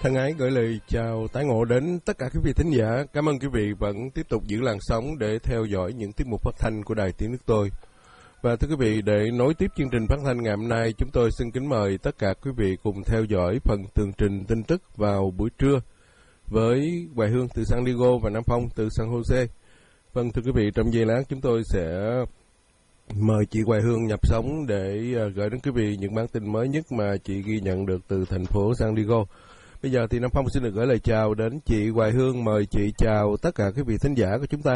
Thân ái gửi lời chào tái ngộ đến tất cả quý vị thính giả. Cảm ơn quý vị vẫn tiếp tục giữ làn sóng để theo dõi những tiết mục phát thanh của Đài Tiếng Nước Tôi. Và thưa quý vị, để nối tiếp chương trình phát thanh ngày hôm nay, chúng tôi xin kính mời tất cả quý vị cùng theo dõi phần tường trình tin tức vào buổi trưa với Hoài Hương từ San Diego và Nam Phong từ San Jose. Vâng, thưa quý vị, trong giây lát chúng tôi sẽ mời chị Hoài Hương nhập sóng để gửi đến quý vị những bản tin mới nhất mà chị ghi nhận được từ thành phố San Diego. Bây giờ thì Nam Phong xin được gửi lời chào đến chị Hoài Hương. Mời chị chào tất cả quý vị thính giả của chúng ta.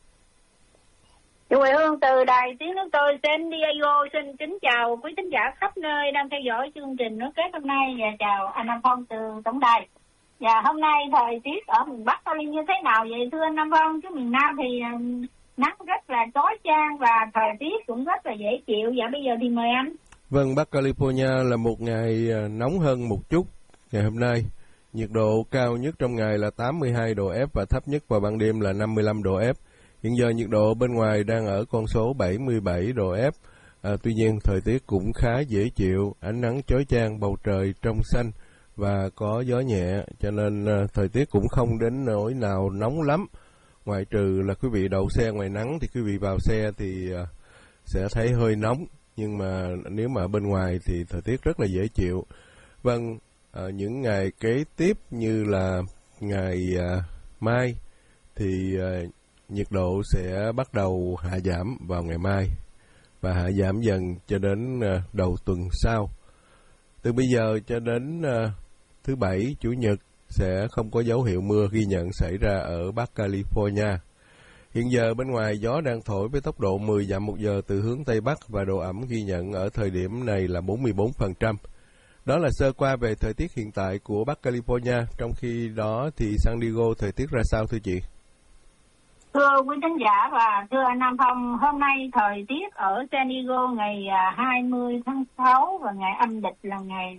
Chị Hoài Hương từ Đài Tiếng Nước Tôi San Diego xin kính chào quý thính giả khắp nơi đang theo dõi chương trình Nước Kết hôm nay, và chào anh Nam Phong từ tổng đài. Và hôm nay thời tiết ở miền Bắc Cali như thế nào vậy thưa anh Nam Phong? Chứ miền Nam thì nắng rất là chói chang và thời tiết cũng rất là dễ chịu. Và bây giờ thì mời anh. Vâng, Bắc California là một ngày nóng hơn một chút. Ngày hôm nay, nhiệt độ cao nhất trong ngày là 82 độ F và thấp nhất vào ban đêm là 55 độ F. Hiện giờ nhiệt độ bên ngoài đang ở con số 77 độ F. Tuy nhiên, thời tiết cũng khá dễ chịu, ánh nắng chói chang, bầu trời trong xanh và có gió nhẹ, cho nên thời tiết cũng không đến nỗi nào nóng lắm. Ngoại trừ là quý vị đậu xe ngoài nắng thì quý vị vào xe thì sẽ thấy hơi nóng, nhưng mà nếu mà bên ngoài thì thời tiết rất là dễ chịu. Vâng, những ngày kế tiếp như là ngày mai thì nhiệt độ sẽ bắt đầu hạ giảm vào ngày mai và hạ giảm dần cho đến đầu tuần sau. Từ bây giờ cho đến thứ Bảy, Chủ nhật sẽ không có dấu hiệu mưa ghi nhận xảy ra ở Bắc California. Hiện giờ bên ngoài gió đang thổi với tốc độ 10 dặm một giờ từ hướng Tây Bắc và độ ẩm ghi nhận ở thời điểm này là 44%. Đó là sơ qua về thời tiết hiện tại của Bắc California. Trong khi đó thì San Diego thời tiết ra sao thưa chị? Thưa quý khán giả và thưa anh Nam Phong, hôm nay thời tiết ở San Diego ngày 20 tháng 6 và ngày âm lịch là ngày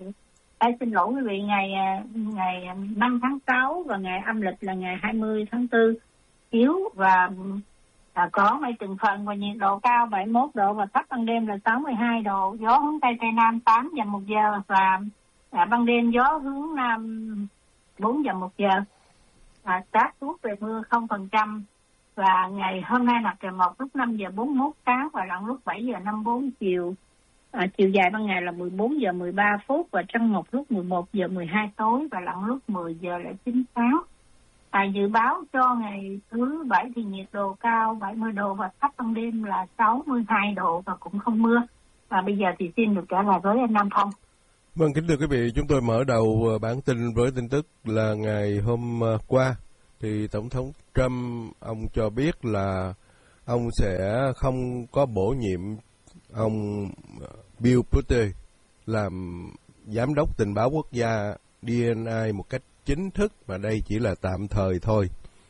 ngày 5 tháng 6 và ngày âm lịch là ngày 20 tháng 4 yếu và có mây từng phần và nhiệt độ cao 71 độ và thấp ban đêm là 62 độ, gió hướng Tây Tây Nam 8 dặm một giờ và ban đêm gió hướng Nam 4 dặm một giờ. Xác suất về mưa 0%. Và ngày hôm nay mặt trời mọc lúc 5 giờ 41 sáng và lặn lúc 7 giờ 54 chiều. Chiều dài ban ngày là 14 giờ 13 phút và trăng mọc lúc 11 giờ 12 tối và lặn lúc 10 giờ 09 sáng. Dự báo cho ngày thứ Bảy thì nhiệt độ cao 70 độ và thấp ban đêm là 62 độ và cũng không mưa. Và bây giờ thì xin được trả lời với anh Nam Phong. Vâng, kính thưa quý vị, chúng tôi mở đầu bản tin với tin tức là ngày hôm qua thì Tổng thống Trump ông cho biết là ông sẽ không có bổ nhiệm ông Bill Putter làm giám đốc tình báo quốc gia DNI một cách chính thức, mà đây chỉ là tạm thời thôi.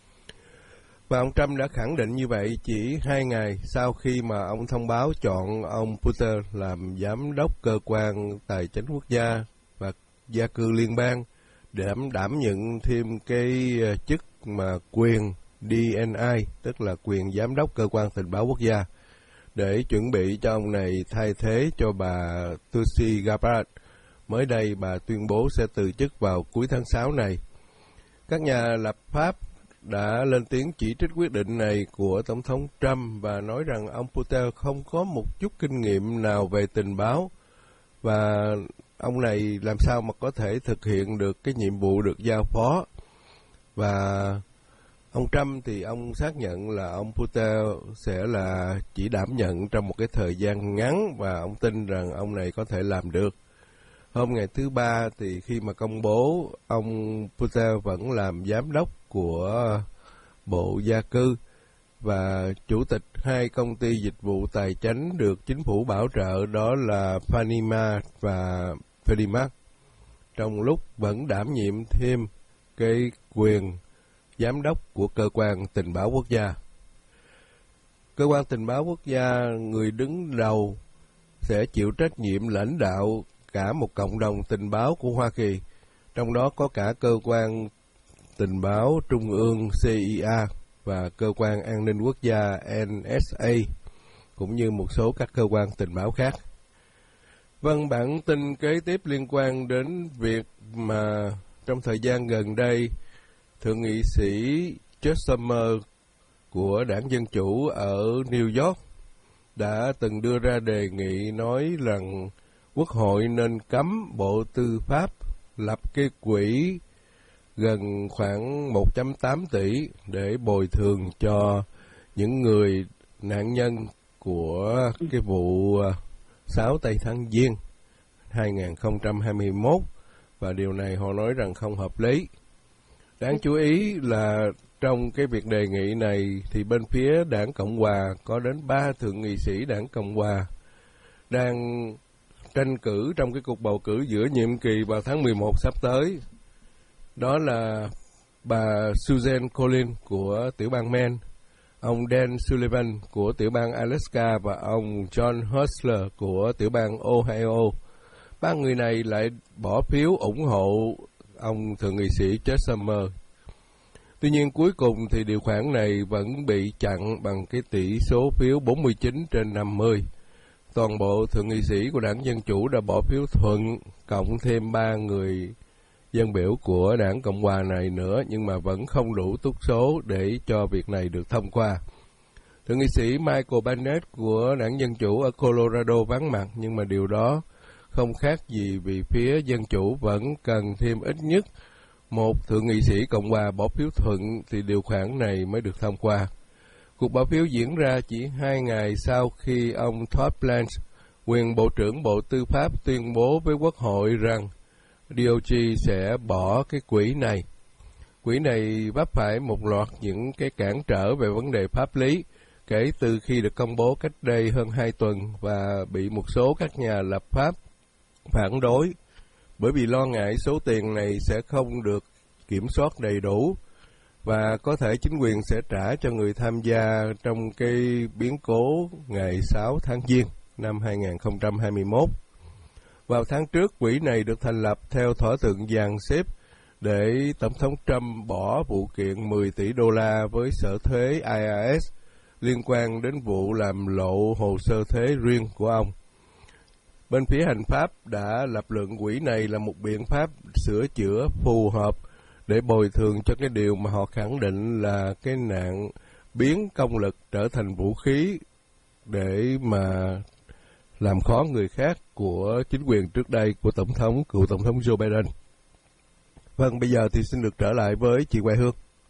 Và ông Trump đã khẳng định như vậy chỉ 2 ngày sau khi mà ông thông báo chọn ông Putter làm giám đốc cơ quan tài chính quốc gia và gia cư liên bang để đảm nhận thêm cái chức mà quyền DNI, tức là quyền giám đốc cơ quan tình báo quốc gia, để chuẩn bị cho ông này thay thế cho bà Tulsi Gabbard. Mới đây bà tuyên bố sẽ từ chức vào cuối tháng 6 này. Các nhà lập pháp đã lên tiếng chỉ trích quyết định này của Tổng thống Trump và nói rằng ông Putin không có một chút kinh nghiệm nào về tình báo và ông này làm sao mà có thể thực hiện được cái nhiệm vụ được giao phó. Và ông Trump thì ông xác nhận là ông Putin sẽ là chỉ đảm nhận trong một cái thời gian ngắn và ông tin rằng ông này có thể làm được. Hôm ngày thứ Ba thì khi mà công bố ông Putin vẫn làm giám đốc của Bộ Gia cư và chủ tịch 2 công ty dịch vụ tài chính được chính phủ bảo trợ, đó là Fannie Mae và Freddie Mac, trong lúc vẫn đảm nhiệm thêm cái quyền giám đốc của cơ quan tình báo quốc gia. Cơ quan tình báo quốc gia, người đứng đầu sẽ chịu trách nhiệm lãnh đạo cả một cộng đồng tình báo của Hoa Kỳ, trong đó có cả cơ quan tình báo trung ương CIA và cơ quan an ninh quốc gia NSA, cũng như một số các cơ quan tình báo khác. Vâng, bản tin kế tiếp liên quan đến việc mà trong thời gian gần đây, Thượng nghị sĩ Chuck Schumer của Đảng Dân Chủ ở New York đã từng đưa ra đề nghị nói rằng Quốc hội nên cấm Bộ Tư pháp lập cái quỹ gần khoảng 1.8 tỷ để bồi thường cho những người nạn nhân của cái vụ 6 tây tháng Giêng 2021, và điều này họ nói rằng không hợp lý. Đáng chú ý là trong cái việc đề nghị này thì bên phía Đảng Cộng Hòa có đến 3 thượng nghị sĩ Đảng Cộng Hòa đang tranh cử trong cái cuộc bầu cử giữa nhiệm kỳ vào tháng 11 sắp tới. Đó là bà Susan Collins của tiểu bang Maine, ông Dan Sullivan của tiểu bang Alaska và ông John Hustler của tiểu bang Ohio. Ba người này lại bỏ phiếu ủng hộ ông thượng nghị sĩ Chuck Schumer. Tuy nhiên cuối cùng thì điều khoản này vẫn bị chặn bằng cái tỷ số phiếu 49/50. Toàn bộ thượng nghị sĩ của Đảng Dân Chủ đã bỏ phiếu thuận, cộng thêm 3 người dân biểu của Đảng Cộng Hòa này nữa, nhưng mà vẫn không đủ túc số để cho việc này được thông qua. Thượng nghị sĩ Michael Bennet của Đảng Dân Chủ ở Colorado vắng mặt, nhưng mà điều đó không khác gì vì phía Dân Chủ vẫn cần thêm ít nhất một thượng nghị sĩ Cộng Hòa bỏ phiếu thuận thì điều khoản này mới được thông qua. Cuộc bỏ phiếu diễn ra chỉ 2 ngày sau khi ông Todd Blanche, quyền Bộ trưởng Bộ Tư pháp, tuyên bố với Quốc hội rằng DOJ sẽ bỏ cái quỹ này. Quỹ này vấp phải một loạt những cái cản trở về vấn đề pháp lý kể từ khi được công bố cách đây hơn 2 tuần và bị một số các nhà lập pháp phản đối bởi vì lo ngại số tiền này sẽ không được kiểm soát đầy đủ và có thể chính quyền sẽ trả cho người tham gia trong cái biến cố ngày 6 tháng Giêng năm 2021. Vào tháng trước, quỹ này được thành lập theo thỏa thuận dàn xếp để Tổng thống Trump bỏ vụ kiện 10 tỷ đô la với sở thuế IRS liên quan đến vụ làm lộ hồ sơ thuế riêng của ông. Bên phía hành pháp đã lập luận quỹ này là một biện pháp sửa chữa phù hợp để bồi thường cho cái điều mà họ khẳng định là cái nạn biến công lực trở thành vũ khí để mà làm khó người khác của chính quyền trước đây của cựu Tổng thống Joe Biden. Vâng, bây giờ thì xin được trở lại với chị Hoài Hương.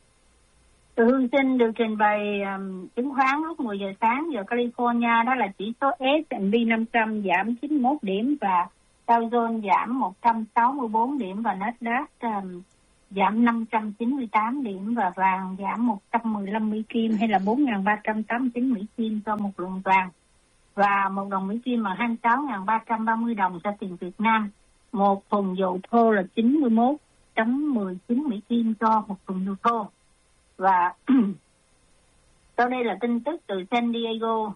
Từ Hương xin được trình bày chứng khoán lúc 10 giờ sáng giờ California, đó là chỉ số S&P 500 giảm 91 điểm và Dow Jones giảm 164 điểm và Nasdaq giảm 598 điểm và vàng giảm 115 Mỹ Kim hay là 4.389 Mỹ Kim cho một lượng vàng, và một đồng Mỹ Kim là 26.330 đồng cho tiền Việt Nam. Một thùng dầu thô là 91.19 Mỹ Kim cho một thùng dầu thô. Và sau đây là tin tức từ San Diego.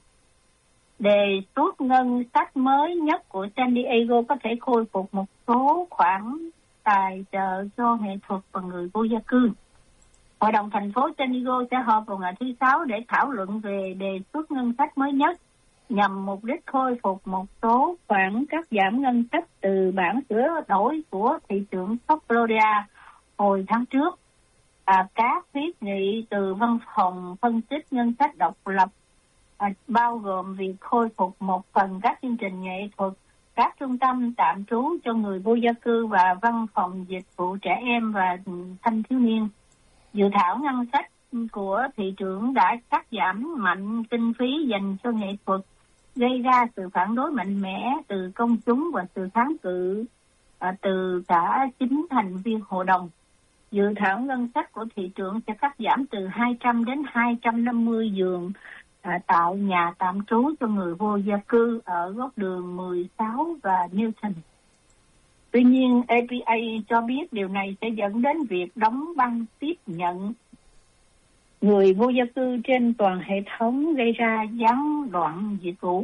Đề xuất ngân sách mới nhất của San Diego có thể khôi phục một số khoản tài trợ cho nghệ thuật và người vô gia cư. Hội đồng thành phố San Diego sẽ họp vào ngày thứ Sáu để thảo luận về đề xuất ngân sách mới nhất nhằm mục đích khôi phục một số khoản cắt giảm ngân sách từ bản sửa đổi của thị trưởng Florida hồi tháng trước. Các thiết nghị từ văn phòng phân tích ngân sách độc lập bao gồm việc khôi phục một phần các chương trình nghệ thuật, các trung tâm tạm trú cho người vô gia cư và văn phòng dịch vụ trẻ em và thanh thiếu niên. Dự thảo ngân sách của thị trưởng đã cắt giảm mạnh kinh phí dành cho nghệ thuật, gây ra sự phản đối mạnh mẽ từ công chúng và sự kháng cự từ cả chính thành viên hội đồng. Dự thảo ngân sách của thị trưởng sẽ cắt giảm từ 200 đến 250 giường tạo nhà tạm trú cho người vô gia cư ở góc đường 16 và Newton. Tuy nhiên, APA cho biết điều này sẽ dẫn đến việc đóng băng tiếp nhận người vô gia cư trên toàn hệ thống, gây ra gián đoạn dịch vụ.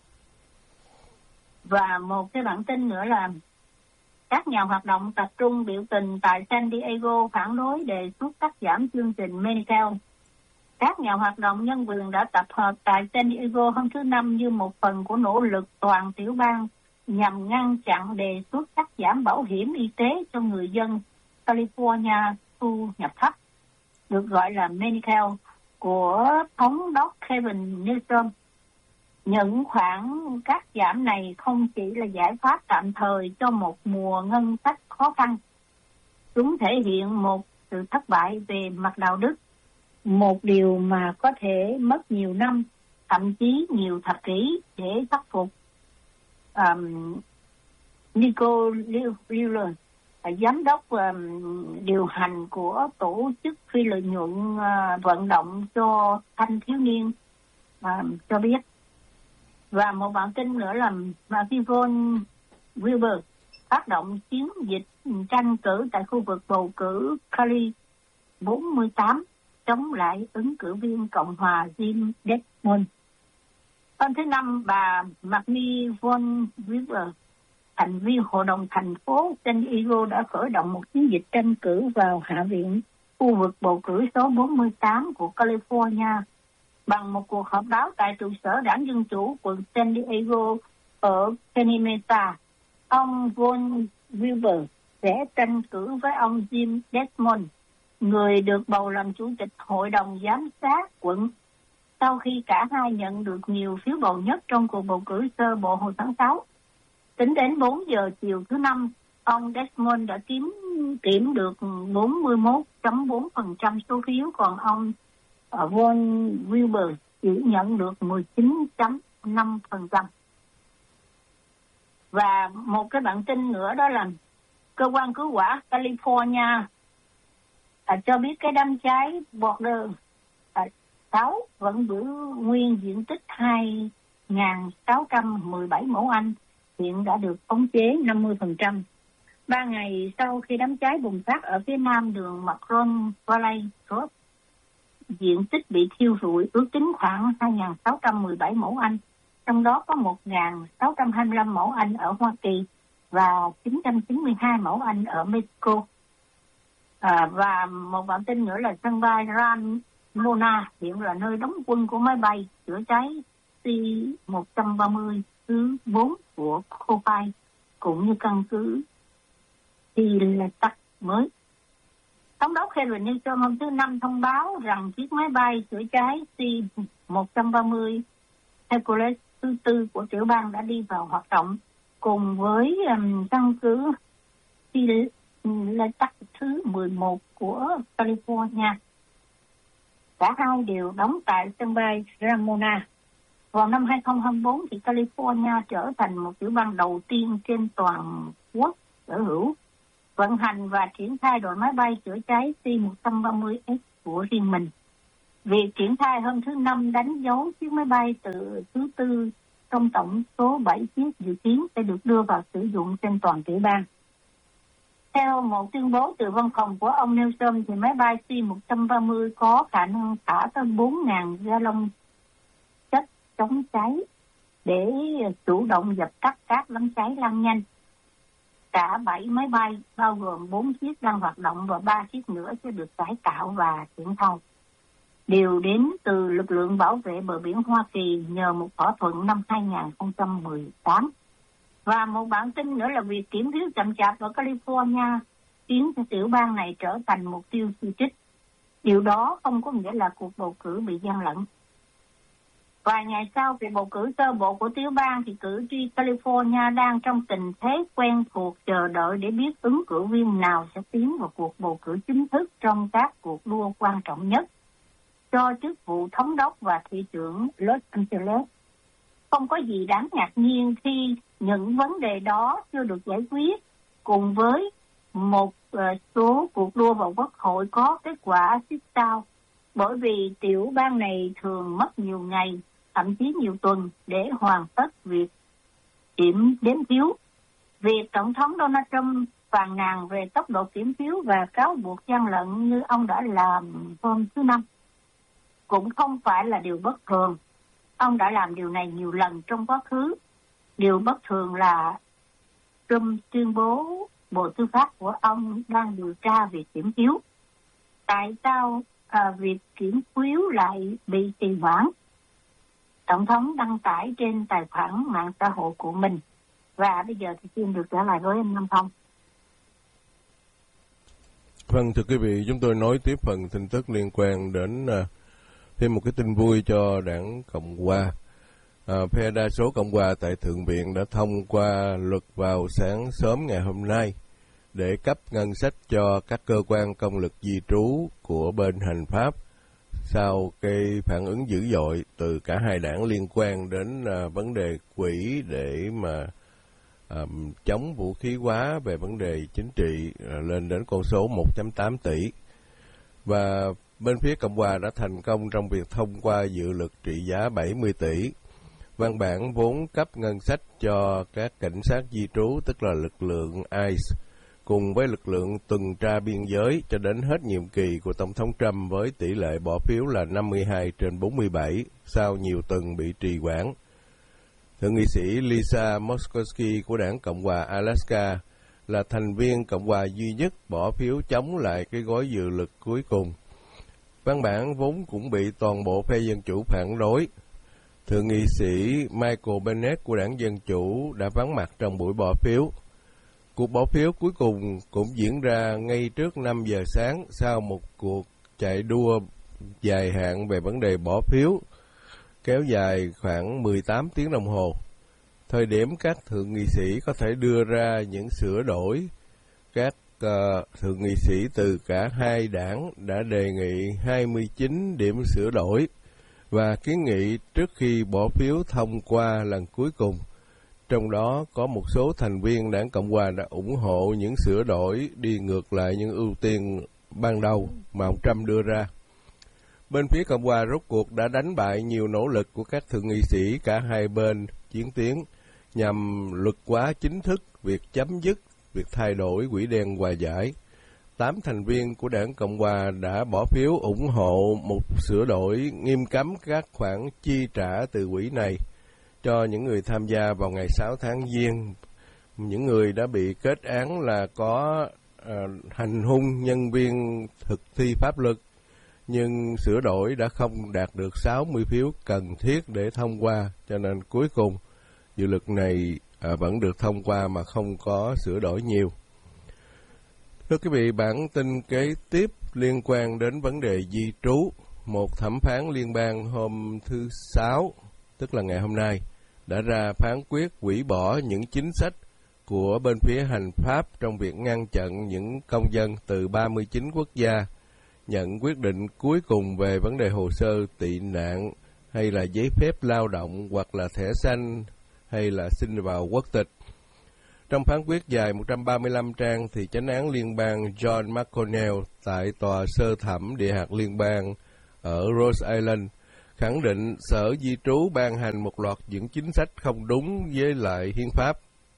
Và một cái bản tin nữa là các nhà hoạt động tập trung biểu tình tại San Diego phản đối đề xuất cắt giảm chương trình Medicaid. Các nhà hoạt động nhân quyền đã tập hợp tại San Diego hôm thứ Năm như một phần của nỗ lực toàn tiểu bang nhằm ngăn chặn đề xuất cắt giảm bảo hiểm y tế cho người dân California thu nhập thấp, được gọi là Medicare, của thống đốc Kevin Newsom. Những khoản cắt giảm này không chỉ là giải pháp tạm thời cho một mùa ngân sách khó khăn. Chúng thể hiện một sự thất bại về mặt đạo đức, một điều mà có thể mất nhiều năm, thậm chí nhiều thập kỷ để khắc phục. Nico Lewis, giám đốc điều hành của tổ chức phi lợi nhuận vận động cho thanh thiếu niên cho biết. Và một bản tin nữa là Yvonne Wilbur phát động chiến dịch tranh cử tại khu vực bầu cử Cali 48 chống lại ứng cử viên Cộng hòa Jim Desmond. Hôm thứ Năm, bà Yvonne Wilbur, thành viên Hội đồng thành phố San Diego, đã khởi động một chiến dịch tranh cử vào Hạ viện khu vực bầu cử số 48 của California bằng một cuộc họp báo tại trụ sở Đảng Dân Chủ quận San Diego ở Kennemeta. Ông Von Wilbur sẽ tranh cử với ông Jim Desmond, người được bầu làm chủ tịch Hội đồng Giám sát quận, sau khi cả hai nhận được nhiều phiếu bầu nhất trong cuộc bầu cử sơ bộ hồi tháng 6. Tính đến 4 giờ chiều thứ Năm, ông Desmond đã kiểm được 41.4% số phiếu, còn ông Von Wilbur chỉ nhận được 19.5%. Và một cái bản tin nữa đó là cơ quan cứu hỏa California cho biết cái đám cháy Border 6 vẫn giữ nguyên diện tích 2.617 mẫu Anh, hiện đã được khống chế 50%. 3 ngày sau khi đám cháy bùng phát ở phía nam đường Macron Valley Road, diện tích bị thiêu rụi ước tính khoảng 2.617 mẫu Anh, trong đó có 1.625 mẫu Anh ở Hoa Kỳ và 992 mẫu Anh ở Mexico. Và một bản tin nữa là sân bay Ramona hiện là nơi đóng quân của máy bay chữa cháy C-130 thứ 4 của Copai, cũng như căn cứ Tilletac mới. Thống đốc Kevin Newsom hôm thứ Năm thông báo rằng chiếc máy bay chữa cháy C-130 Hercules thứ 4 của tiểu bang đã đi vào hoạt động cùng với căn cứ Tilletac thứ 11 của California. Cả hai đều đóng tại sân bay Ramona. Vào năm 2024 thì California trở thành một tiểu bang đầu tiên trên toàn quốc sở hữu, vận hành và triển khai đội máy bay chữa cháy C-130S của riêng mình. Việc triển khai hôm thứ Năm đánh dấu chiếc máy bay từ thứ 4 trong tổng số 7 chiếc dự kiến sẽ được đưa vào sử dụng trên toàn tiểu bang. Theo một tuyên bố từ văn phòng của ông Newsom, thì máy bay C-130 có khả năng thả tới 4.000 gallon chất chống cháy để chủ động dập tắt các đám cháy lan nhanh. Cả 7 máy bay, bao gồm 4 chiếc đang hoạt động và 3 chiếc nữa sẽ được cải tạo và triển khai, đều đến từ lực lượng bảo vệ bờ biển Hoa Kỳ nhờ một thỏa thuận năm 2018. Và một bản tin nữa là việc kiểm phiếu chậm chạp ở California khiến cho tiểu bang này trở thành mục tiêu chỉ trích. Điều đó không có nghĩa là cuộc bầu cử bị gian lận. Vài ngày sau việc bầu cử sơ bộ của tiểu bang thì cử tri California đang trong tình thế quen thuộc chờ đợi để biết ứng cử viên nào sẽ tiến vào cuộc bầu cử chính thức trong các cuộc đua quan trọng nhất cho chức vụ thống đốc và thị trưởng Los Angeles. Không có gì đáng ngạc nhiên khi những vấn đề đó chưa được giải quyết, cùng với một số cuộc đua vào quốc hội có kết quả xích sao, bởi vì tiểu bang này thường mất nhiều ngày, thậm chí nhiều tuần để hoàn tất việc kiểm đếm phiếu. Việc Tổng thống Donald Trump phàn nàn về tốc độ kiểm phiếu và cáo buộc gian lận như ông đã làm hôm thứ Năm cũng không phải là điều bất thường. Ông đã làm điều này nhiều lần trong quá khứ. Điều bất thường là Trump tuyên bố Bộ Tư pháp của ông đang điều tra việc kiểm phiếu. Tại sao việc kiểm phiếu lại bị trì hoãn? Tổng thống đăng tải trên tài khoản mạng xã hội của mình. Và bây giờ thì xin được trả lời với anh Nam Phong. Vâng, thưa quý vị, chúng tôi nối tiếp phần tin tức liên quan đến thêm một cái tin vui cho đảng Cộng hòa. Phe đa số Cộng hòa tại Thượng viện đã thông qua luật vào sáng sớm ngày hôm nay để cấp ngân sách cho các cơ quan công lực di trú của bên hành pháp sau cái phản ứng dữ dội từ cả hai đảng liên quan đến vấn đề quỹ để mà chống vũ khí hóa về vấn đề chính trị lên đến con số 1.8 tỷ. Và bên phía Cộng hòa đã thành công trong việc thông qua dự luật trị giá 70 tỷ. Văn bản vốn cấp ngân sách cho các cảnh sát di trú, tức là lực lượng ICE, cùng với lực lượng tuần tra biên giới cho đến hết nhiệm kỳ của Tổng thống Trump với tỷ lệ bỏ phiếu là 52/47 sau nhiều tuần bị trì hoãn. Thượng nghị sĩ Lisa Murkowski của đảng Cộng hòa Alaska là thành viên Cộng hòa duy nhất bỏ phiếu chống lại cái gói dự luật cuối cùng. Văn bản vốn cũng bị toàn bộ phe Dân Chủ phản đối. Thượng nghị sĩ Michael Bennet của đảng Dân Chủ đã vắng mặt trong buổi bỏ phiếu. Cuộc bỏ phiếu cuối cùng cũng diễn ra ngay trước 5 giờ sáng sau một cuộc chạy đua dài hạn về vấn đề bỏ phiếu, kéo dài khoảng 18 tiếng đồng hồ. Thời điểm các thượng nghị sĩ có thể đưa ra những sửa đổi, các thượng nghị sĩ từ cả hai đảng đã đề nghị 29 điểm sửa đổi và kiến nghị trước khi bỏ phiếu thông qua lần cuối cùng. Trong đó có một số thành viên đảng Cộng hòa đã ủng hộ những sửa đổi đi ngược lại những ưu tiên ban đầu mà ông Trump đưa ra. Bên phía Cộng hòa rốt cuộc đã đánh bại nhiều nỗ lực của các thượng nghị sĩ cả hai bên chiến tiến nhằm luật hóa chính thức việc chấm dứt việc thay đổi quỹ đen hòa giải. 8 thành viên của đảng Cộng hòa đã bỏ phiếu ủng hộ một sửa đổi nghiêm cấm các khoản chi trả từ quỹ này cho những người tham gia vào ngày 6 tháng Giêng. Những người đã bị kết án là có hành hung nhân viên thực thi pháp luật, nhưng sửa đổi đã không đạt được 60 phiếu cần thiết để thông qua, cho nên cuối cùng dự luật này vẫn được thông qua mà không có sửa đổi nhiều. Thưa quý vị, bản tin kế tiếp liên quan đến vấn đề di trú. Một thẩm phán liên bang hôm thứ Sáu, tức là ngày hôm nay, đã ra phán quyết hủy bỏ những chính sách của bên phía hành pháp trong việc ngăn chặn những công dân từ 39 quốc gia nhận quyết định cuối cùng về vấn đề hồ sơ tị nạn hay là giấy phép lao động hoặc là thẻ xanh hay là xin vào quốc tịch. Trong phán quyết dài 135 trang thì chánh án liên bang John McConnell tại tòa sơ thẩm địa hạt liên bang ở Rhode Island khẳng định Sở Di trú ban hành một loạt những chính sách không đúng với lại hiến pháp.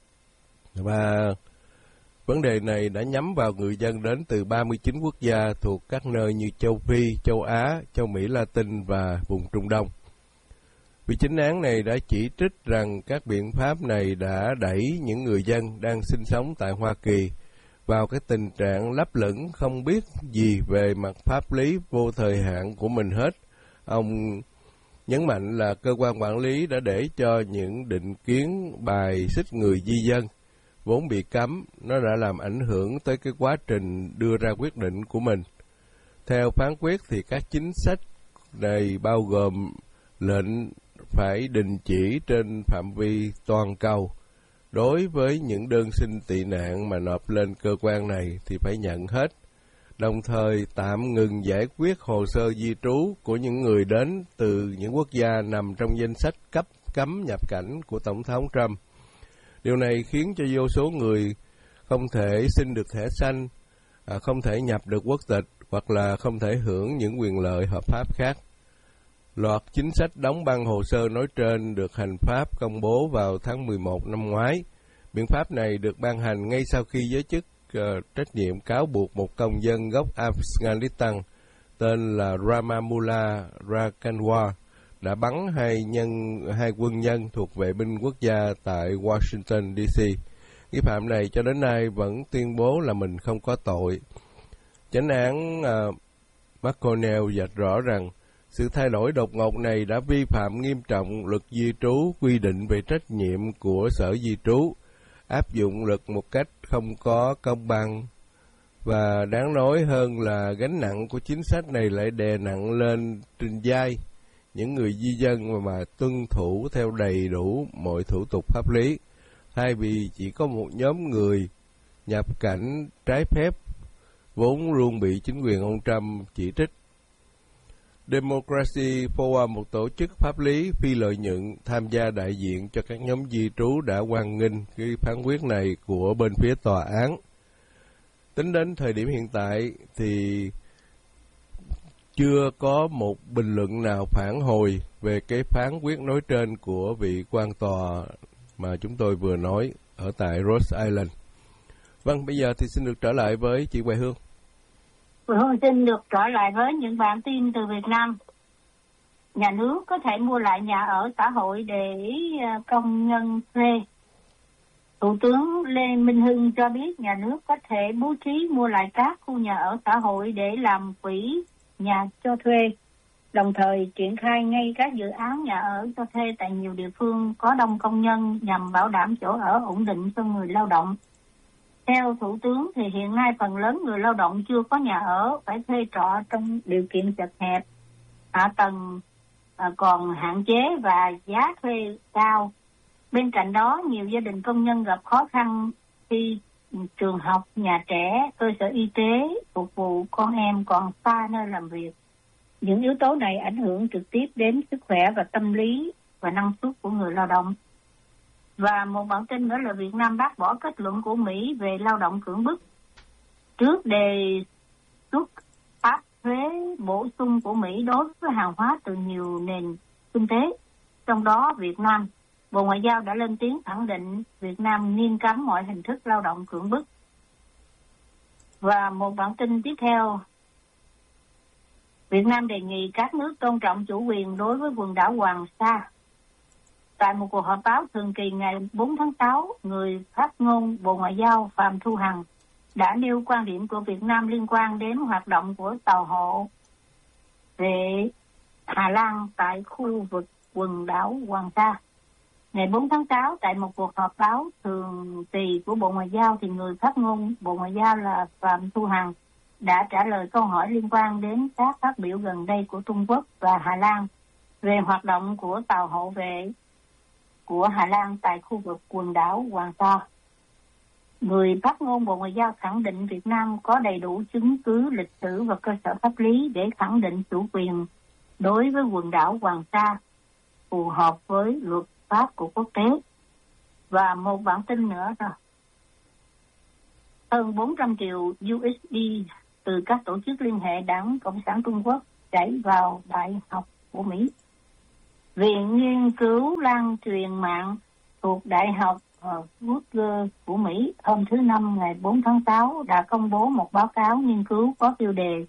Và vấn đề này đã nhắm vào người dân đến từ 39 quốc gia thuộc các nơi như châu Phi, châu Á, châu Mỹ Latin và vùng Trung Đông. Vì chính án này đã chỉ trích rằng các biện pháp này đã đẩy những người dân đang sinh sống tại Hoa Kỳ vào cái tình trạng lấp lửng không biết gì về mặt pháp lý vô thời hạn của mình hết. Ông nhấn mạnh là cơ quan quản lý đã để cho những định kiến bài xích người di dân vốn bị cấm, nó đã làm ảnh hưởng tới cái quá trình đưa ra quyết định của mình. Theo phán quyết thì các chính sách này bao gồm lệnh phải đình chỉ trên phạm vi toàn cầu. Đối với những đơn xin tị nạn mà nộp lên cơ quan này thì phải nhận hết. Đồng thời tạm ngừng giải quyết hồ sơ di trú của những người đến từ những quốc gia nằm trong danh sách cấp cấm nhập cảnh của Tổng thống Trump. Điều này khiến cho vô số người không thể xin được thẻ xanh, không thể nhập được quốc tịch hoặc là không thể hưởng những quyền lợi hợp pháp khác. Loạt chính sách đóng băng hồ sơ nói trên được hành pháp công bố vào tháng 11 năm ngoái. Biện pháp này được ban hành ngay sau khi giới chức trách nhiệm cáo buộc một công dân gốc Afghanistan tên là Ramamullah Rakanwar đã bắn hai quân nhân thuộc vệ binh quốc gia tại Washington, D.C. Nghi phạm này cho đến nay vẫn tuyên bố là mình không có tội. Chánh án McConnell dạch rõ rằng sự thay đổi đột ngột này đã vi phạm nghiêm trọng luật di trú quy định về trách nhiệm của Sở Di trú, áp dụng luật một cách không có công bằng Và đáng nói hơn là gánh nặng của chính sách này lại đè nặng lên trên vai những người di dân mà tuân thủ theo đầy đủ mọi thủ tục pháp lý, thay vì chỉ có một nhóm người nhập cảnh trái phép vốn luôn bị chính quyền ông Trump chỉ trích. Democracy Forum, một tổ chức pháp lý phi lợi nhuận tham gia đại diện cho các nhóm di trú, đã hoan nghênh cái phán quyết này của bên phía tòa án. Tính đến thời điểm hiện tại thì chưa có một bình luận nào phản hồi về cái phán quyết nói trên của vị quan tòa mà chúng tôi vừa nói ở tại Rhode Island. Vâng, bây giờ thì xin được trở lại với chị Hoài Hương. Hương xin được trở lại với những bản tin từ Việt Nam. Nhà nước có thể mua lại nhà ở xã hội để công nhân thuê. Thủ tướng Lê Minh Hưng cho biết nhà nước có thể bố trí mua lại các khu nhà ở xã hội để làm quỹ nhà cho thuê, đồng thời triển khai ngay các dự án nhà ở cho thuê tại nhiều địa phương có đông công nhân nhằm bảo đảm chỗ ở ổn định cho người lao động. Theo Thủ tướng thì hiện nay phần lớn người lao động chưa có nhà ở, phải thuê trọ trong điều kiện chật hẹp, hạ tầng còn hạn chế và giá thuê cao. Bên cạnh đó, nhiều gia đình công nhân gặp khó khăn khi trường học, nhà trẻ, cơ sở y tế phục vụ con em còn xa nơi làm việc. Những yếu tố này ảnh hưởng trực tiếp đến sức khỏe và tâm lý và năng suất của người lao động. Và một bản tin nữa là Việt Nam bác bỏ kết luận của Mỹ về lao động cưỡng bức. Trước đề xuất áp thuế bổ sung của Mỹ đối với hàng hóa từ nhiều nền kinh tế, trong đó Việt Nam, Bộ Ngoại giao đã lên tiếng khẳng định Việt Nam nghiêm cấm mọi hình thức lao động cưỡng bức. Và một bản tin tiếp theo, Việt Nam đề nghị các nước tôn trọng chủ quyền đối với quần đảo Hoàng Sa. Tại một cuộc họp báo thường kỳ ngày 4 tháng 6, người phát ngôn Bộ Ngoại giao Phạm Thu Hằng đã nêu quan điểm của Việt Nam liên quan đến hoạt động của tàu hộ về Hà Lan tại khu vực quần đảo Hoàng Sa. Ngày 4 tháng 6, tại một cuộc họp báo thường kỳ của Bộ Ngoại giao, thì người phát ngôn Bộ Ngoại giao là Phạm Thu Hằng đã trả lời câu hỏi liên quan đến các phát biểu gần đây của Trung Quốc và Hà Lan về hoạt động của tàu hộ vệ của Hà Lan tại khu vực quần đảo Hoàng Sa. Người phát ngôn Bộ Ngoại giao khẳng định Việt Nam có đầy đủ chứng cứ lịch sử và cơ sở pháp lý để khẳng định chủ quyền đối với quần đảo Hoàng Sa phù hợp với luật pháp của quốc tế. Và một bản tin nữa rồi. Hơn 400 triệu USD từ các tổ chức liên hệ Đảng Cộng sản Trung Quốc chảy vào đại học của Mỹ. Viện Nghiên cứu Lan truyền mạng thuộc Đại học Rutgers của Mỹ hôm thứ Năm ngày 4 tháng 6 đã công bố một báo cáo nghiên cứu có tiêu đề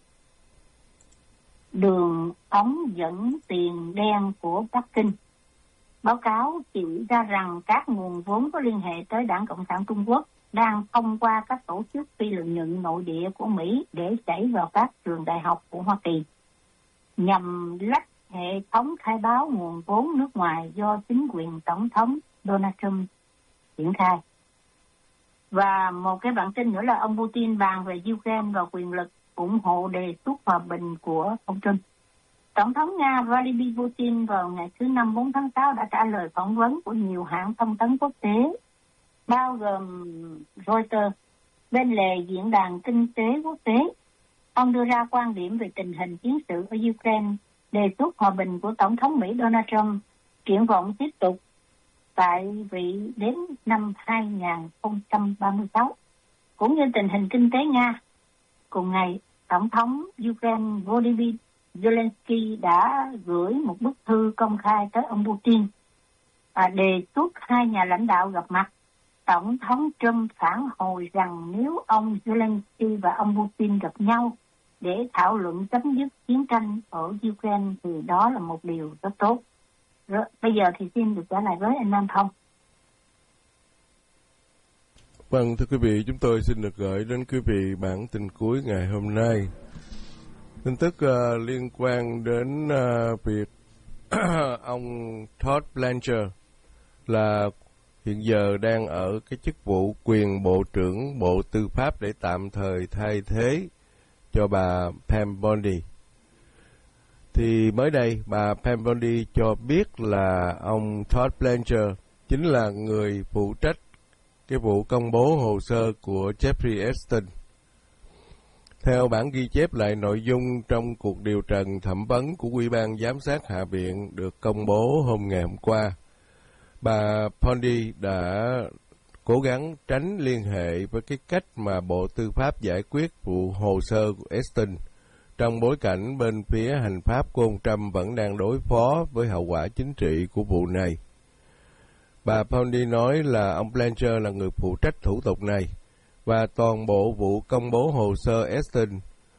Đường ống dẫn tiền đen của Bắc Kinh. Báo cáo chỉ ra rằng các nguồn vốn có liên hệ tới Đảng Cộng sản Trung Quốc đang thông qua các tổ chức phi lợi nhuận nội địa của Mỹ để chảy vào các trường đại học của Hoa Kỳ nhằm lách hệ thống khai báo nguồn vốn nước ngoài do chính quyền Tổng thống Donald Trump triển khai. Và một cái bản tin nữa là ông Putin bàn về Ukraine và quyền lực ủng hộ đề xuất hòa bình của ông Trump. Tổng thống Nga Vladimir Putin vào ngày thứ Năm 4 tháng 6 đã trả lời phỏng vấn của nhiều hãng thông tấn quốc tế, bao gồm Reuters, bên lề diễn đàn kinh tế quốc tế. Ông đưa ra quan điểm về tình hình chiến sự ở Ukraine, đề xuất hòa bình của Tổng thống Mỹ Donald Trump, triển vọng tiếp tục tại vị đến năm 2036, cũng như tình hình kinh tế Nga. Cùng ngày, Tổng thống Ukraine Volodymyr Zelensky đã gửi một bức thư công khai tới ông Putin đề xuất hai nhà lãnh đạo gặp mặt. Tổng thống Trump phản hồi rằng nếu ông Zelensky và ông Putin gặp nhau để thảo luận chấm dứt chiến tranh ở Ukraine thì đó là một điều rất tốt. Rồi, bây giờ thì xin được trả lại với anh Nam Thông. Vâng, thưa quý vị, chúng tôi xin được gửi đến quý vị bản tin cuối ngày hôm nay. Tin tức liên quan đến việc ông Todd Blanchard là hiện giờ đang ở cái chức vụ quyền Bộ trưởng Bộ Tư pháp để tạm thời thay thế cho bà Pam Bondi. Thì mới đây, bà Pam Bondi cho biết là ông Todd Blanchard chính là người phụ trách cái vụ công bố hồ sơ của Jeffrey Epstein. Theo bản ghi chép lại nội dung trong cuộc điều trần thẩm vấn của Ủy ban Giám sát Hạ viện được công bố ngày hôm qua, bà Bondi đã cố gắng tránh liên hệ với cái cách mà Bộ Tư pháp giải quyết vụ hồ sơ của Epstein, trong bối cảnh bên phía hành pháp của ông Trump vẫn đang đối phó với hậu quả chính trị của vụ này. Bà Bondi nói là ông Blanchard là người phụ trách thủ tục này, và toàn bộ vụ công bố hồ sơ Epstein,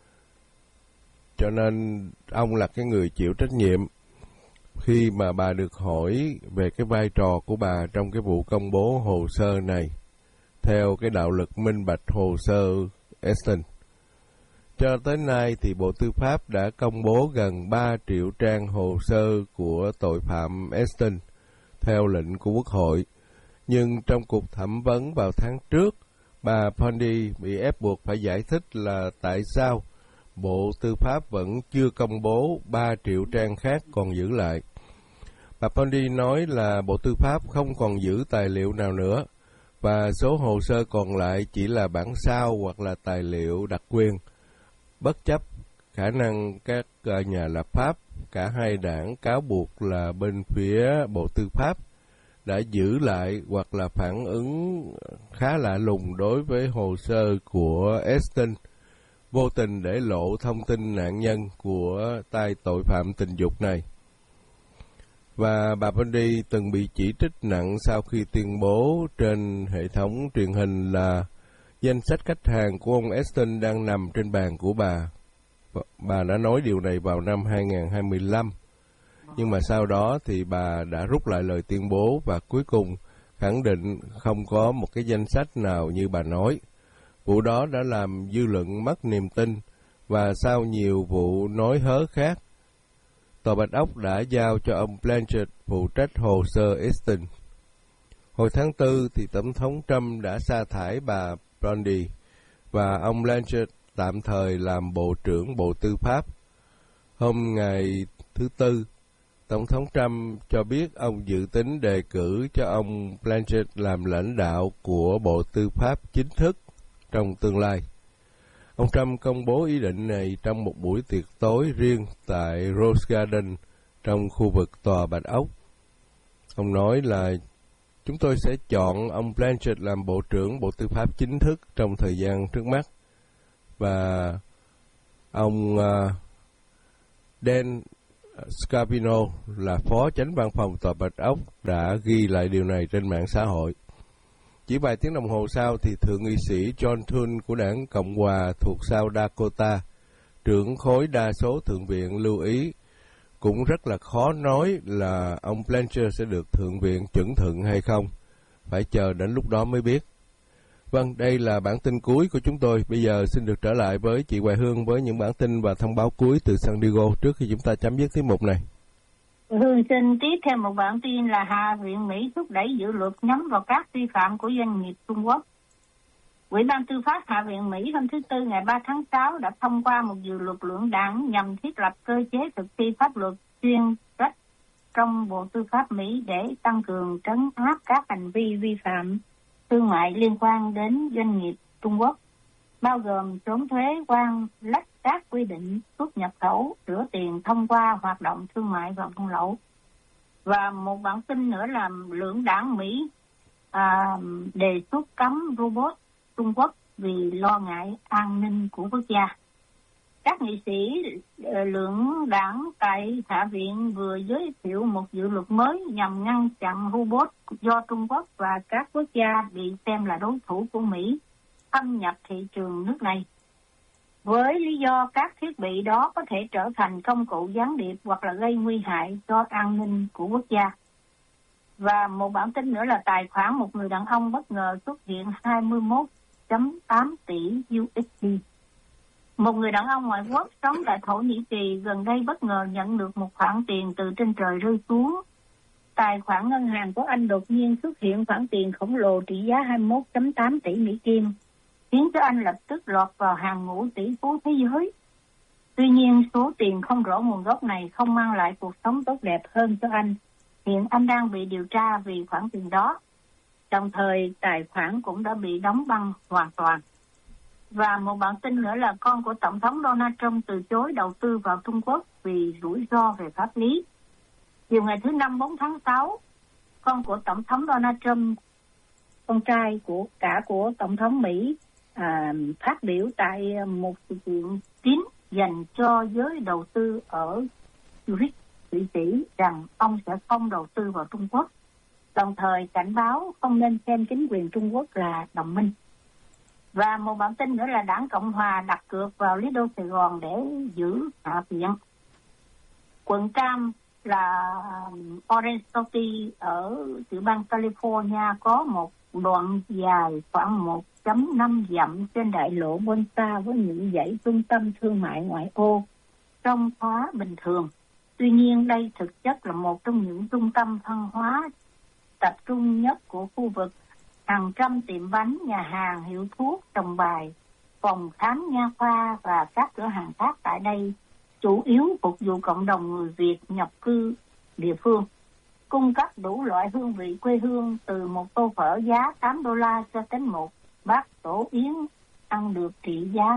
cho nên ông là cái người chịu trách nhiệm. Khi mà bà được hỏi về cái vai trò của bà trong cái vụ công bố hồ sơ này, theo cái đạo luật minh bạch hồ sơ Epstein, cho tới nay thì Bộ Tư pháp đã công bố gần 3 triệu trang hồ sơ của tội phạm Epstein theo lệnh của Quốc hội. Nhưng trong cuộc thẩm vấn vào tháng trước, bà Bondi bị ép buộc phải giải thích là tại sao Bộ Tư pháp vẫn chưa công bố 3 triệu trang khác còn giữ lại. Bà Bondi nói là Bộ Tư pháp không còn giữ tài liệu nào nữa, và số hồ sơ còn lại chỉ là bản sao hoặc là tài liệu đặc quyền, bất chấp khả năng các nhà lập pháp, cả hai đảng cáo buộc là bên phía Bộ Tư pháp đã giữ lại hoặc là phản ứng khá lạ lùng đối với hồ sơ của Epstein, vô tình để lộ thông tin nạn nhân của tay tội phạm tình dục này. Và bà Bondi từng bị chỉ trích nặng sau khi tuyên bố trên hệ thống truyền hình là danh sách khách hàng của ông Epstein đang nằm trên bàn của bà. Bà đã nói điều này vào năm 2025. Nhưng mà sau đó thì bà đã rút lại lời tuyên bố và cuối cùng khẳng định không có một cái danh sách nào như bà nói. Vụ đó đã làm dư luận mất niềm tin, và sau nhiều vụ nói hớ khác, Tòa Bạch Ốc đã giao cho ông Blanchard phụ trách hồ sơ Epstein. Hồi tháng 4 thì Tổng thống Trump đã sa thải bà Bondi và ông Blanchard tạm thời làm Bộ trưởng Bộ Tư pháp. Hôm ngày thứ Tư, Tổng thống Trump cho biết ông dự tính đề cử cho ông Blanchard làm lãnh đạo của Bộ Tư pháp chính thức trong tương lai. Ông Trump công bố ý định này trong một buổi tiệc tối riêng tại Rose Garden trong khu vực Tòa Bạch Ốc. Ông nói là chúng tôi sẽ chọn ông Blanchard làm Bộ trưởng Bộ Tư pháp chính thức trong thời gian trước mắt. Và ông Dan Scavino là Phó Chánh Văn phòng Tòa Bạch Ốc đã ghi lại điều này trên mạng xã hội. Chỉ vài tiếng đồng hồ sau thì Thượng nghị sĩ John Thune của đảng Cộng hòa thuộc South Dakota, trưởng khối đa số Thượng viện lưu ý, cũng rất là khó nói là ông Blanchard sẽ được Thượng viện chuẩn thuận hay không. Phải chờ đến lúc đó mới biết. Vâng, đây là bản tin cuối của chúng tôi. Bây giờ xin được trở lại với chị Hoài Hương với những bản tin và thông báo cuối từ San Diego trước khi chúng ta chấm dứt tiết mục này. Hương xin tiếp theo một bản tin là Hạ viện Mỹ thúc đẩy dự luật nhắm vào các vi phạm của doanh nghiệp Trung Quốc. Ủy ban Tư pháp Hạ viện Mỹ hôm thứ Tư ngày 3 tháng 6 đã thông qua một dự luật lưỡng đảng nhằm thiết lập cơ chế thực thi pháp luật chuyên trách trong Bộ Tư pháp Mỹ để tăng cường trấn áp các hành vi vi phạm thương mại liên quan đến doanh nghiệp Trung Quốc, bao gồm trốn thuế quan, lách các quy định xuất nhập khẩu, rửa tiền thông qua hoạt động thương mại và buôn lậu. Và một bản tin nữa là lưỡng đảng Mỹ đề xuất cấm robot Trung Quốc vì lo ngại an ninh của quốc gia. Các nghị sĩ lưỡng đảng tại Hạ viện vừa giới thiệu một dự luật mới nhằm ngăn chặn robot do Trung Quốc và các quốc gia bị xem là đối thủ của Mỹ xâm nhập thị trường nước này, với lý do các thiết bị đó có thể trở thành công cụ gián điệp hoặc là gây nguy hại cho an ninh của quốc gia. Và một bản tin nữa là tài khoản một người đàn ông bất ngờ xuất hiện 21.8 tỷ USD. Một người đàn ông ngoại quốc sống tại Thổ Nhĩ Kỳ gần đây bất ngờ nhận được một khoản tiền từ trên trời rơi xuống. tài khoản ngân hàng của anh đột nhiên xuất hiện khoản tiền khổng lồ trị giá 21.8 tỷ Mỹ Kim, khiến cho anh lập tức lọt vào hàng ngũ tỷ phú thế giới. Tuy nhiên, số tiền không rõ nguồn gốc này không mang lại cuộc sống tốt đẹp hơn cho anh. Hiện anh đang bị điều tra vì khoản tiền đó. Đồng thời, tài khoản cũng đã bị đóng băng hoàn toàn. Và một bản tin nữa là con của Tổng thống Donald Trump từ chối đầu tư vào Trung Quốc vì rủi ro về pháp lý. Chiều ngày thứ Năm 4 tháng 6, con của Tổng thống Donald Trump, con trai của Tổng thống Mỹ, phát biểu tại một sự kiện kín dành cho giới đầu tư ở Zurich, Thụy Sĩ rằng ông sẽ không đầu tư vào Trung Quốc, đồng thời cảnh báo không nên xem chính quyền Trung Quốc là đồng minh. Và một bản tin nữa là Đảng Cộng Hòa đặt cược vào Lido Sài Gòn để giữ hạ viện. Quận Cam là Orange County ở tiểu bang California có một đoạn dài khoảng 1.5 dặm trên đại lộ Bonsa với những dãy trung tâm thương mại ngoại ô trông khá bình thường. Tuy nhiên đây thực chất là một trong những trung tâm văn hóa tập trung nhất của khu vực. Hàng trăm tiệm bánh, nhà hàng, hiệu thuốc, trồng bài, phòng khám nha khoa và các cửa hàng khác tại đây chủ yếu phục vụ cộng đồng người Việt nhập cư địa phương, cung cấp đủ loại hương vị quê hương từ một tô phở giá $8 cho đến một bát tổ yến ăn được trị giá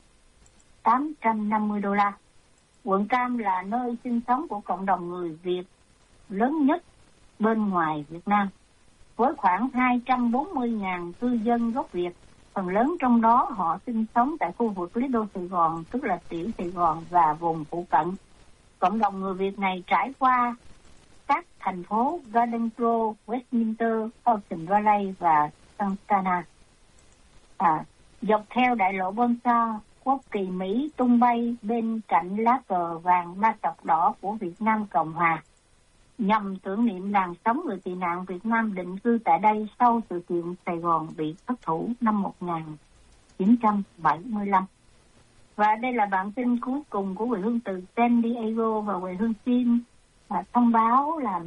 $850. Quận Cam là nơi sinh sống của cộng đồng người Việt lớn nhất bên ngoài Việt Nam, với khoảng 240.000 cư dân gốc Việt. Phần lớn trong đó họ sinh sống tại khu vực Lido Sài Gòn, tức là tiểu Sài Gòn và vùng phụ cận. Cộng đồng người Việt này trải qua các thành phố Garden Grove, Westminster, Ocean Valley và Santana. Dọc theo đại lộ Bonsa, quốc kỳ Mỹ tung bay bên cạnh lá cờ vàng ba chọc đỏ của Việt Nam Cộng Hòa, nhằm tưởng niệm làn sóng người tị nạn Việt Nam định cư tại đây sau sự kiện Sài Gòn bị thất thủ năm 1975. Và đây là bản tin cuối cùng của Quê Hương từ San Diego, và Quê Hương xin thông báo là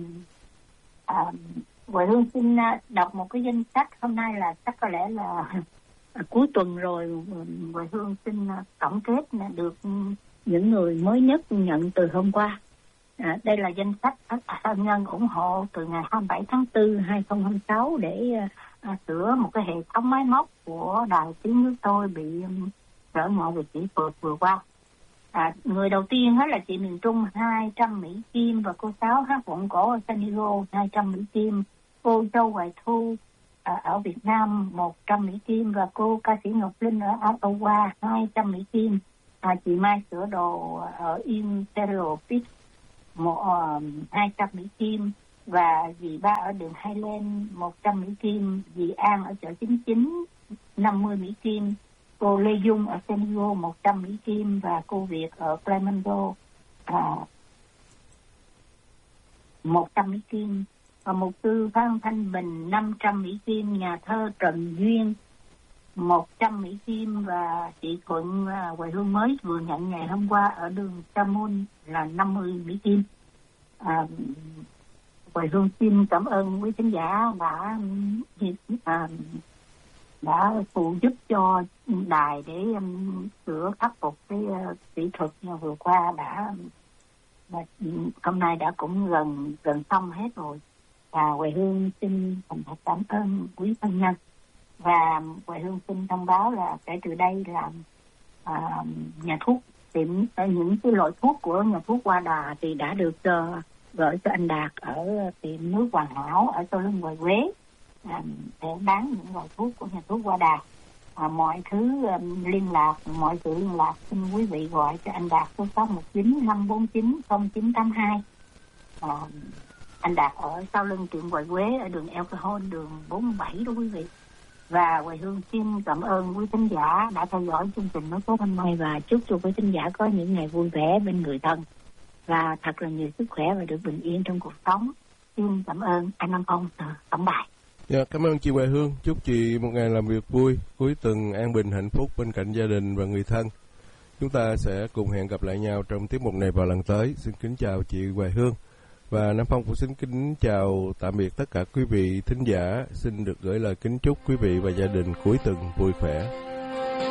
Quê Hương xin đọc một cái danh sách. Hôm nay là chắc có lẽ là cuối tuần rồi, Quê Hương xin tổng kết được những người mới nhất nhận từ hôm qua. Đây là danh sách thân nhân ủng hộ từ ngày 27 tháng 4, 2026 để sửa một cái hệ thống máy móc của đài tiếng nước tôi bị trở ngại về kỹ thuật vừa qua. Người đầu tiên là chị miền Trung 200 Mỹ Kim, và cô Sáu hát vọng cổ ở San Diego 200 Mỹ Kim, cô Châu Hoài Thu ở Việt Nam 100 Mỹ Kim, và cô ca sĩ Ngọc Linh ở Ottawa 200 Mỹ Kim. Chị Mai Sửa Đồ ở Imperial Peak 200 Mỹ Kim, và dì Ba ở đường Highland 100 Mỹ Kim, dì An ở chợ 99 50 Mỹ Kim, cô Lê Dung ở San Diego 100 Mỹ Kim, và cô Việt ở Clemente 100 Mỹ Kim, và mục sư Phan Thanh Bình 500 Mỹ Kim, nhà thơ Trần Duyên 100 Mỹ Kim, và chị Thuận Quê Hương mới vừa nhận ngày hôm qua ở đường Sa Môn là 50 Mỹ Kim. Quê Hương xin cảm ơn quý khán giả đã phụ giúp cho đài để sửa khắc phục cái kỹ thuật vừa qua hôm nay đã cũng gần xong hết rồi. Và Quê Hương xin thành thật cảm ơn quý thân nhân. Và Quê Hương xin thông báo là kể từ đây là nhà thuốc những cái loại thuốc của nhà thuốc Hoa Đà thì đã được gửi cho anh Đạt ở tiệm nước Hoàn Hảo ở Tô Lương Ngoài Quế để bán những loại thuốc của nhà thuốc Hoa Đà. Mọi thứ mọi sự liên lạc xin quý vị gọi cho anh Đạt số 619-549-0982. Anh Đạt ở sau lưng tiệm Ngoài Quế ở đường Alcohol, đường 47 đó quý vị. Và Quê Hương xin cảm ơn quý khán giả đã theo dõi chương trình Nói Số Hôm nay, và chúc cho quý khán giả có những ngày vui vẻ bên người thân và thật là nhiều sức khỏe và được bình yên trong cuộc sống. Xin cảm ơn anh Nam Phong tổng bài. Cảm ơn chị Quê Hương. Chúc chị một ngày làm việc vui, cuối tuần an bình hạnh phúc bên cạnh gia đình và người thân. Chúng ta sẽ cùng hẹn gặp lại nhau trong tiết mục này vào lần tới. Xin kính chào chị Quê Hương. Và Nam Phong cũng xin kính chào tạm biệt tất cả quý vị thính giả. Xin được gửi lời kính chúc quý vị và gia đình cuối tuần vui khỏe.